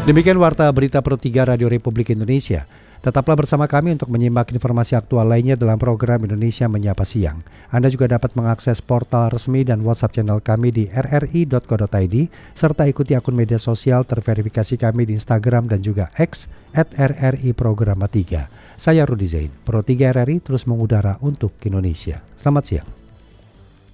Demikian Warta Berita Pro 3 Radio Republik Indonesia. Tetaplah bersama kami untuk menyimak informasi aktual lainnya dalam program Indonesia Menyapa Siang. Anda juga dapat mengakses portal resmi dan WhatsApp channel kami di rri.co.id, serta ikuti akun media sosial terverifikasi kami di Instagram dan juga X @RRI Programa 3. Saya Rudi Zain, Pro 3 RRI terus mengudara untuk Indonesia. Selamat siang.